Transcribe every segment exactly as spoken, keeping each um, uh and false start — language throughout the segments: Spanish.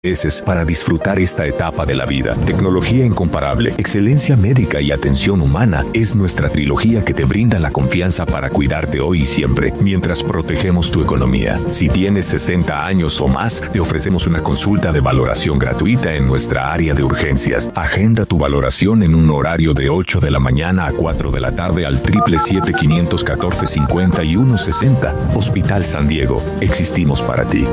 para disfrutar esta etapa de la vida. Tecnología incomparable, excelencia médica y atención humana es nuestra trilogía que te brinda la confianza para cuidarte hoy y siempre, mientras protegemos tu economía. Si tienes sesenta años o más, te ofrecemos una consulta de valoración gratuita en nuestra área de urgencias. Agenda tu valoración en un horario de ocho de la mañana a cuatro de la tarde al siete siete siete, cinco uno cuatro, cincuenta y uno sesenta. Hospital San Diego, existimos para ti.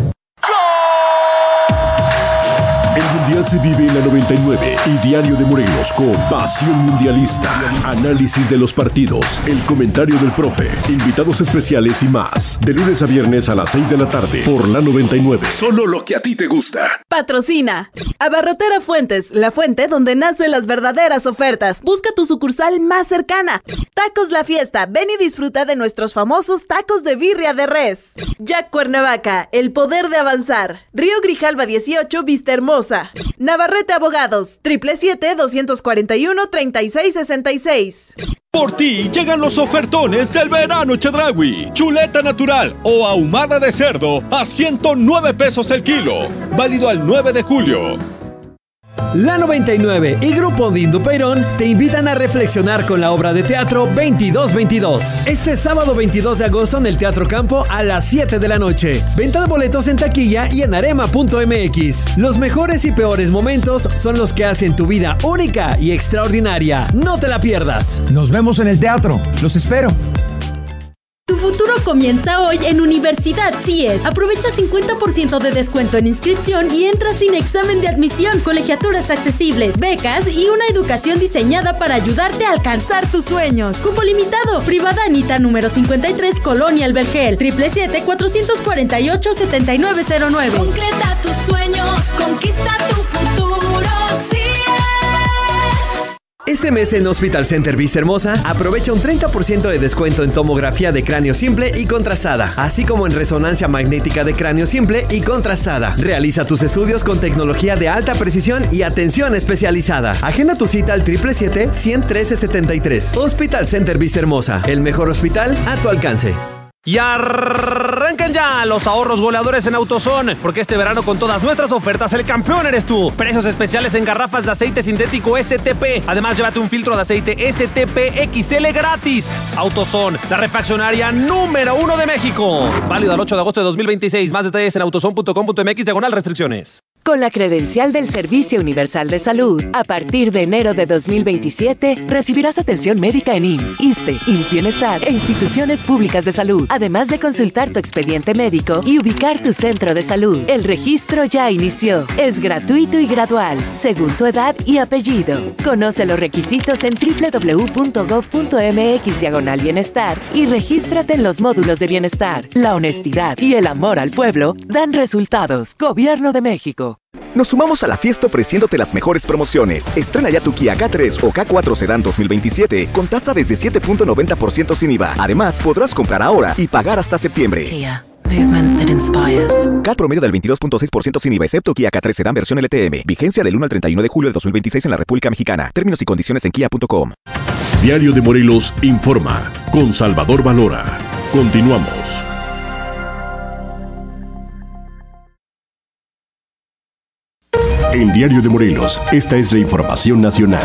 El Mundial se vive en la noventa y nueve y Diario de Morelos con Pasión Mundialista. Análisis de los partidos, el comentario del profe, invitados especiales y más. De lunes a viernes a las seis de la tarde por la noventa y nueve. Solo lo que a ti te gusta. Patrocina Abarrotera Fuentes, la fuente donde nacen las verdaderas ofertas. Busca tu sucursal más cercana. Tacos La Fiesta, ven y disfruta de nuestros famosos tacos de birria de res. Jack Cuernavaca, el poder de avanzar. Río Grijalva dieciocho, Vista Hermosa. Navarrete Abogados, siete siete siete, dos cuatro uno, tres seis seis seis. Por ti llegan los ofertones del verano Chedraui. Chuleta natural o ahumada de cerdo a ciento nueve pesos el kilo. Válido al nueve de julio. La noventa y nueve y Grupo Dindo Peirón te invitan a reflexionar con la obra de teatro veintidós veintidós. Este sábado veintidós de agosto en el Teatro Campo a las siete de la noche. Venta de boletos en taquilla y en arema punto m x. Los mejores y peores momentos son los que hacen tu vida única y extraordinaria. No te la pierdas. Nos vemos en el teatro. Los espero. Tu futuro comienza hoy en Universidad C I E S. Aprovecha cincuenta por ciento de descuento en inscripción y entra sin examen de admisión, colegiaturas accesibles, becas y una educación diseñada para ayudarte a alcanzar tus sueños. Cupo limitado. Privada Anita número cincuenta y tres, Colonia El Vergel. siete siete siete, cuatro cuatro ocho, siete nueve cero nueve. Concreta tus sueños, conquista tu futuro. C I E S. Este mes en Hospital Center Vista Hermosa, aprovecha un treinta por ciento de descuento en tomografía de cráneo simple y contrastada, así como en resonancia magnética de cráneo simple y contrastada. Realiza tus estudios con tecnología de alta precisión y atención especializada. Agenda tu cita al siete siete siete, uno cero uno tres siete tres. Hospital Center Vista Hermosa, el mejor hospital a tu alcance. Y arrancan ya los ahorros goleadores en AutoZone, porque este verano con todas nuestras ofertas el campeón eres tú. Precios especiales en garrafas de aceite sintético S T P. Además, llévate un filtro de aceite S T P X L gratis. AutoZone, la refaccionaria número uno de México. Válido al ocho de agosto de dos mil veintiséis. Más detalles en autozone punto com punto m x diagonal restricciones. Con la credencial del Servicio Universal de Salud, a partir de enero de dos mil veintisiete, recibirás atención médica en I M S S, ISSSTE, I M S S Bienestar e instituciones públicas de salud, además de consultar tu expediente médico y ubicar tu centro de salud. El registro ya inició. Es gratuito y gradual, según tu edad y apellido. Conoce los requisitos en doble u doble u doble u punto gov punto m x diagonal bienestar y regístrate en los módulos de bienestar. La honestidad y el amor al pueblo dan resultados. Gobierno de México. Nos sumamos a la fiesta ofreciéndote las mejores promociones. Estrena ya tu Kia K tres o K cuatro Sedan dos mil veintisiete con tasa desde siete punto noventa por ciento sin I V A. Además, podrás comprar ahora y pagar hasta septiembre. Kia, movement that inspires. C A T promedio del veintidós punto seis por ciento sin I V A, excepto Kia K tres Sedan versión L T M. Vigencia del uno al treinta y uno de julio de dos mil veintiséis en la República Mexicana. Términos y condiciones en kia punto com. Diario de Morelos informa con Salvador Valora. Continuamos. En Diario de Morelos, esta es la información nacional.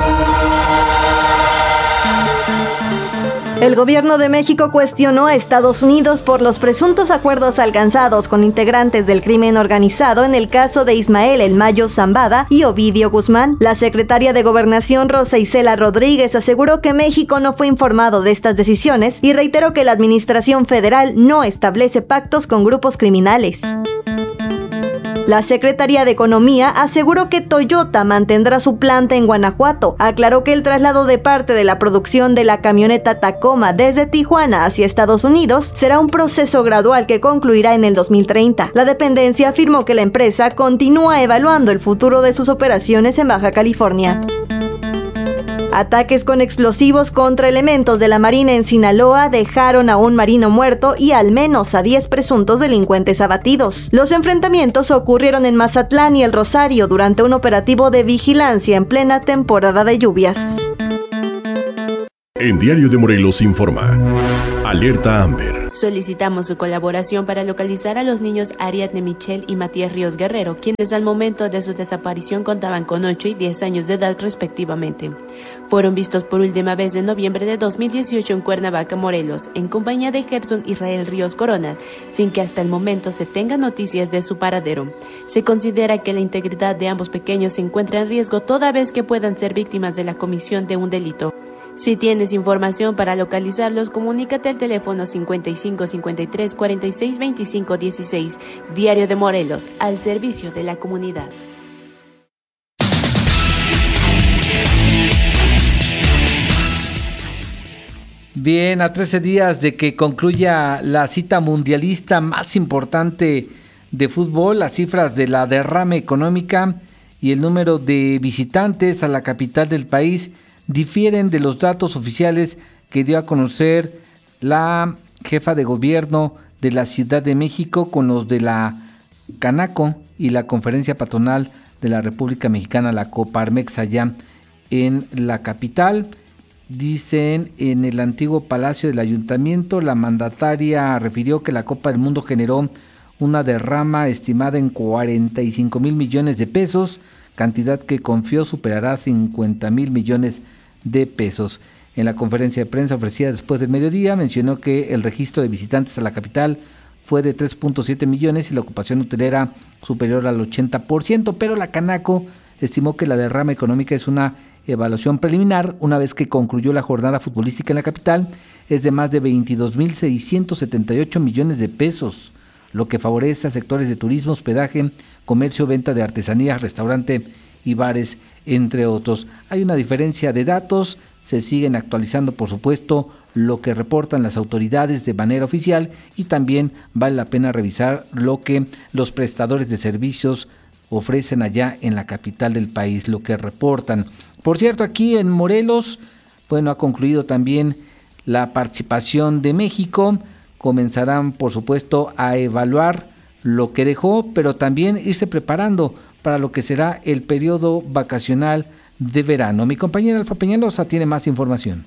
El gobierno de México cuestionó a Estados Unidos por los presuntos acuerdos alcanzados con integrantes del crimen organizado en el caso de Ismael El Mayo Zambada y Ovidio Guzmán. La secretaria de Gobernación, Rosa Isela Rodríguez, aseguró que México no fue informado de estas decisiones y reiteró que la administración federal no establece pactos con grupos criminales. La Secretaría de Economía aseguró que Toyota mantendrá su planta en Guanajuato. Aclaró que el traslado de parte de la producción de la camioneta Tacoma desde Tijuana hacia Estados Unidos será un proceso gradual que concluirá en el dos mil treinta. La dependencia afirmó que la empresa continúa evaluando el futuro de sus operaciones en Baja California. Ataques con explosivos contra elementos de la Marina en Sinaloa dejaron a un marino muerto y al menos a diez presuntos delincuentes abatidos. Los enfrentamientos ocurrieron en Mazatlán y El Rosario durante un operativo de vigilancia en plena temporada de lluvias. En Diario de Morelos informa. Alerta Amber. Solicitamos su colaboración para localizar a los niños Ariadne Michelle y Matías Ríos Guerrero, quienes al momento de su desaparición contaban con ocho y diez años de edad respectivamente. Fueron vistos por última vez en noviembre de dos mil dieciocho en Cuernavaca, Morelos, en compañía de Gerson Israel Ríos Corona, sin que hasta el momento se tenga noticias de su paradero. Se considera que la integridad de ambos pequeños se encuentra en riesgo toda vez que puedan ser víctimas de la comisión de un delito. Si tienes información para localizarlos, comunícate al teléfono cincuenta y cinco cincuenta y tres cuarenta y seis veinticinco dieciséis. Diario de Morelos, al servicio de la comunidad. Bien, a trece días de que concluya la cita mundialista más importante de fútbol, las cifras de la derrama económica y el número de visitantes a la capital del país difieren de los datos oficiales que dio a conocer la jefa de gobierno de la Ciudad de México con los de la Canaco y la Conferencia Patronal de la República Mexicana, la Coparmex, allá en la capital. Dicen en el antiguo Palacio del Ayuntamiento, la mandataria refirió que la Copa del Mundo generó una derrama estimada en cuarenta y cinco mil millones de pesos, cantidad que confió superará cincuenta mil millones de pesos. En la conferencia de prensa ofrecida después del mediodía, mencionó que el registro de visitantes a la capital fue de tres punto siete millones y la ocupación hotelera superior al ochenta por ciento, pero la Canaco estimó que la derrama económica es una evaluación preliminar. Una vez que concluyó la jornada futbolística en la capital, es de más de veintidós mil seiscientos setenta y ocho millones de pesos, lo que favorece a sectores de turismo, hospedaje, comercio, venta de artesanías, restaurante y bares, entre otros. Hay una diferencia de datos, se siguen actualizando, por supuesto, lo que reportan las autoridades de manera oficial, y también vale la pena revisar lo que los prestadores de servicios ofrecen allá en la capital del país, lo que reportan. Por cierto, aquí en Morelos, bueno, ha concluido también la participación de México. Comenzarán, por supuesto, a evaluar lo que dejó, pero también irse preparando para lo que será el periodo vacacional de verano. Mi compañera Alfa Peñalosa tiene más información.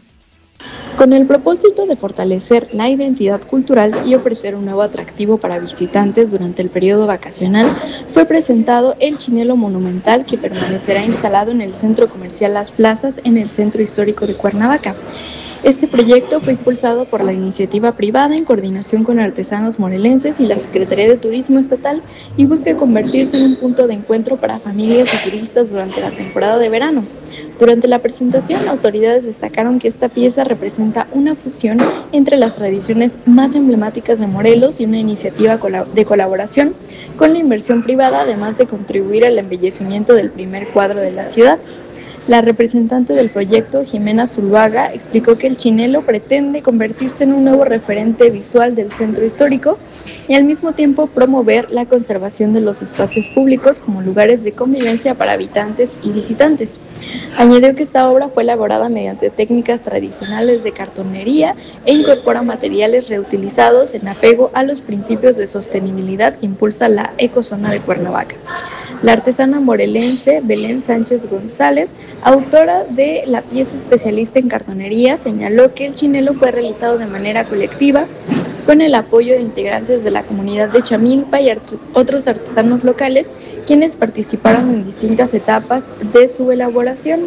Con el propósito de fortalecer la identidad cultural y ofrecer un nuevo atractivo para visitantes durante el periodo vacacional, fue presentado el Chinelo Monumental, que permanecerá instalado en el Centro Comercial Las Plazas en el Centro Histórico de Cuernavaca. Este proyecto fue impulsado por la iniciativa privada en coordinación con artesanos morelenses y la Secretaría de Turismo Estatal, y busca convertirse en un punto de encuentro para familias y turistas durante la temporada de verano. Durante la presentación, autoridades destacaron que esta pieza representa una fusión entre las tradiciones más emblemáticas de Morelos y una iniciativa de colaboración con la inversión privada, además de contribuir al embellecimiento del primer cuadro de la ciudad. La representante del proyecto, Jimena Zuluaga, explicó que el Chinelo pretende convertirse en un nuevo referente visual del centro histórico y al mismo tiempo promover la conservación de los espacios públicos como lugares de convivencia para habitantes y visitantes. Añadió que esta obra fue elaborada mediante técnicas tradicionales de cartonería e incorpora materiales reutilizados en apego a los principios de sostenibilidad que impulsa la ecozona de Cuernavaca. La artesana morelense Belén Sánchez González, autora de la pieza especialista en cartonería, señaló que el Chinelo fue realizado de manera colectiva con el apoyo de integrantes de la comunidad de Chamilpa y art- otros artesanos locales, quienes participaron en distintas etapas de su elaboración.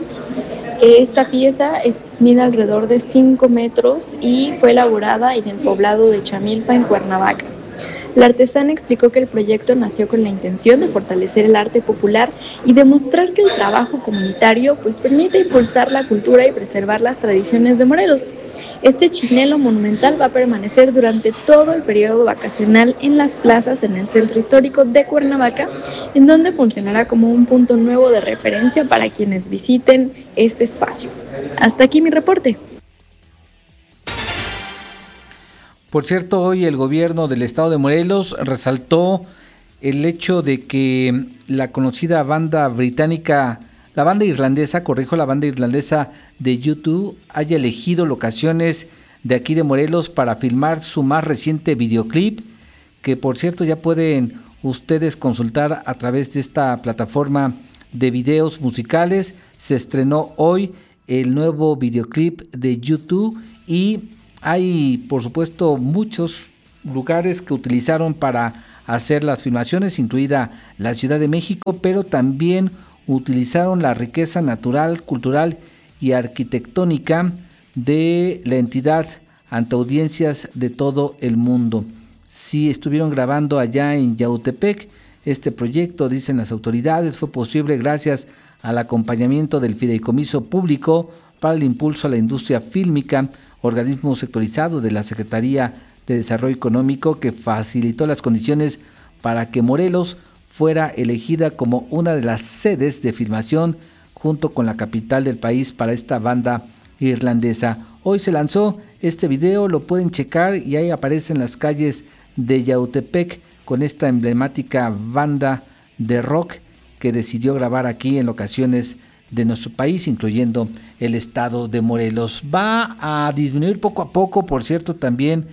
Esta pieza es, mide alrededor de cinco metros y fue elaborada en el poblado de Chamilpa, en Cuernavaca. La artesana explicó que el proyecto nació con la intención de fortalecer el arte popular y demostrar que el trabajo comunitario pues permite impulsar la cultura y preservar las tradiciones de Morelos. Este Chinelo monumental va a permanecer durante todo el periodo vacacional en las plazas en el centro histórico de Cuernavaca, en donde funcionará como un punto nuevo de referencia para quienes visiten este espacio. Hasta aquí mi reporte. Por cierto, hoy el gobierno del estado de Morelos resaltó el hecho de que la conocida banda británica, la banda irlandesa, corrijo, la banda irlandesa de U dos haya elegido locaciones de aquí de Morelos para filmar su más reciente videoclip, que por cierto ya pueden ustedes consultar a través de esta plataforma de videos musicales. Se estrenó hoy el nuevo videoclip de YouTube, y hay por supuesto muchos lugares que utilizaron para hacer las filmaciones, incluida la Ciudad de México, pero también utilizaron la riqueza natural, cultural y arquitectónica de la entidad ante audiencias de todo el mundo. Sí, estuvieron grabando allá en Yautepec. Este proyecto, dicen las autoridades, fue posible gracias al acompañamiento del Fideicomiso Público para el Impulso a la Industria Fílmica, organismo sectorizado de la Secretaría de Desarrollo Económico, que facilitó las condiciones para que Morelos fuera elegida como una de las sedes de filmación junto con la capital del país para esta banda irlandesa. Hoy se lanzó este video, lo pueden checar y ahí aparece en las calles de Yautepec con esta emblemática banda de rock que decidió grabar aquí en locaciones de nuestro país, incluyendo el estado de Morelos. Va a disminuir poco a poco, por cierto, también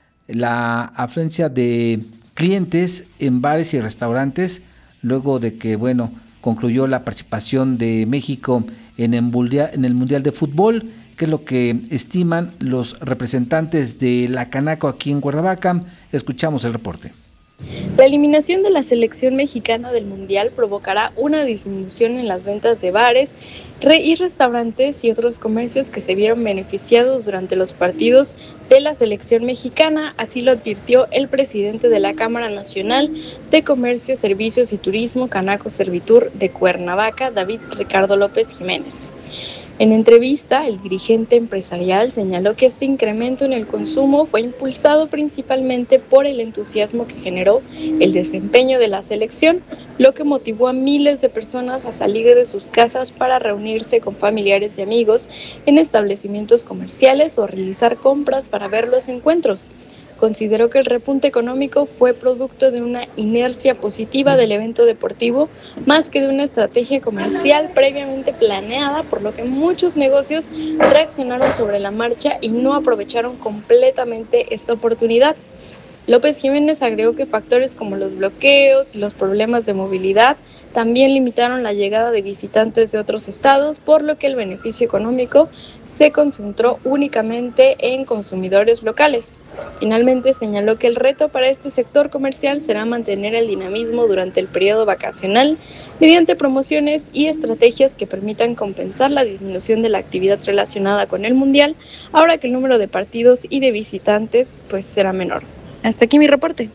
la afluencia de clientes en bares y restaurantes, luego de que, bueno, concluyó la participación de México en el Mundial, en el Mundial de Fútbol, que es lo que estiman los representantes de la Canaco aquí en Cuernavaca. Escuchamos el reporte. La eliminación de la selección mexicana del Mundial provocará una disminución en las ventas de bares re- y restaurantes y otros comercios que se vieron beneficiados durante los partidos de la selección mexicana, así lo advirtió el presidente de la Cámara Nacional de Comercio, Servicios y Turismo Canaco Servitur de Cuernavaca, David Ricardo López Jiménez. En entrevista, el dirigente empresarial señaló que este incremento en el consumo fue impulsado principalmente por el entusiasmo que generó el desempeño de la selección, lo que motivó a miles de personas a salir de sus casas para reunirse con familiares y amigos en establecimientos comerciales o realizar compras para ver los encuentros. Consideró que el repunte económico fue producto de una inercia positiva del evento deportivo, más que de una estrategia comercial previamente planeada, por lo que muchos negocios reaccionaron sobre la marcha y no aprovecharon completamente esta oportunidad. López Jiménez agregó que factores como los bloqueos y los problemas de movilidad también limitaron la llegada de visitantes de otros estados, por lo que el beneficio económico se concentró únicamente en consumidores locales. Finalmente señaló que el reto para este sector comercial será mantener el dinamismo durante el periodo vacacional mediante promociones y estrategias que permitan compensar la disminución de la actividad relacionada con el Mundial, ahora que el número de partidos y de visitantes pues será menor. Hasta aquí mi reporte.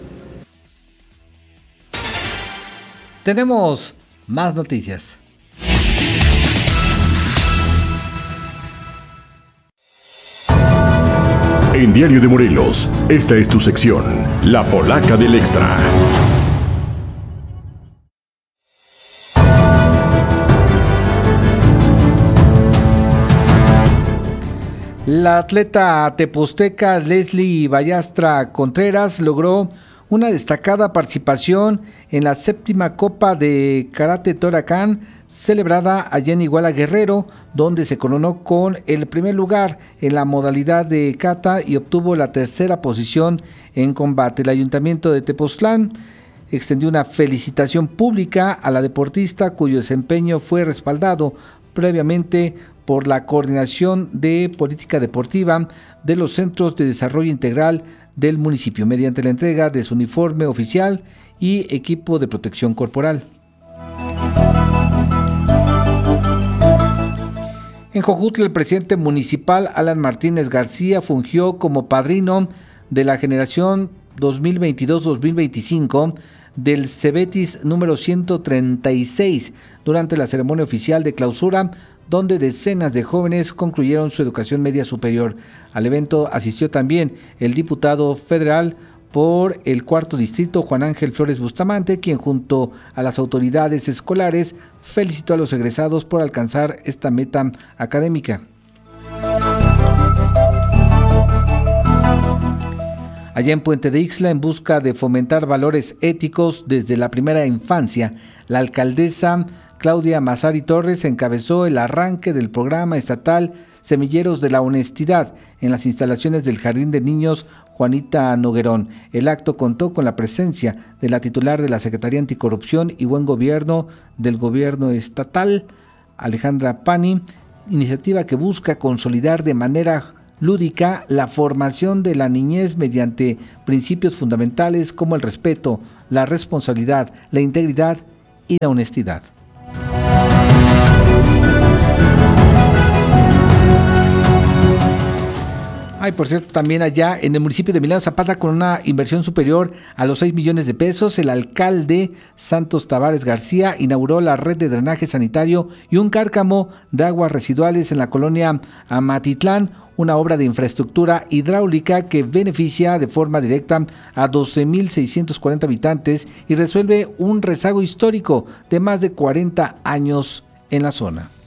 Tenemos más noticias. En Diario de Morelos, esta es tu sección, La Polaca del Extra. La atleta teposteca Leslie Ballastra Contreras logró una destacada participación en la séptima Copa de Karate Torakan, celebrada allá en Iguala Guerrero, donde se coronó con el primer lugar en la modalidad de kata y obtuvo la tercera posición en combate. El Ayuntamiento de Tepoztlán extendió una felicitación pública a la deportista, cuyo desempeño fue respaldado previamente por la Coordinación de Política Deportiva de los Centros de Desarrollo Integral del municipio, mediante la entrega de su uniforme oficial y equipo de protección corporal. En Jojutla, el presidente municipal Alan Martínez García fungió como padrino de la generación dos mil veintidós dos mil veinticinco del Cebetis número ciento treinta y seis durante la ceremonia oficial de clausura, donde decenas de jóvenes concluyeron su educación media superior. Al evento asistió también el diputado federal por el cuarto distrito, Juan Ángel Flores Bustamante, quien junto a las autoridades escolares felicitó a los egresados por alcanzar esta meta académica. Allá en Puente de Ixtla, en busca de fomentar valores éticos desde la primera infancia, la alcaldesa Claudia Mazari Torres encabezó el arranque del programa estatal Semilleros de la Honestidad en las instalaciones del Jardín de Niños Juanita Noguerón. El acto contó con la presencia de la titular de la Secretaría Anticorrupción y Buen Gobierno del Gobierno Estatal, Alejandra Pani, iniciativa que busca consolidar de manera lúdica la formación de la niñez mediante principios fundamentales como el respeto, la responsabilidad, la integridad y la honestidad. Ay, por cierto, también allá en el municipio de Emiliano Zapata, con una inversión superior a los seis millones de pesos, el alcalde Santos Tavares García inauguró la red de drenaje sanitario y un cárcamo de aguas residuales en la colonia Amatitlán, una obra de infraestructura hidráulica que beneficia de forma directa a doce mil seiscientos cuarenta habitantes y resuelve un rezago histórico de más de cuarenta años en la zona.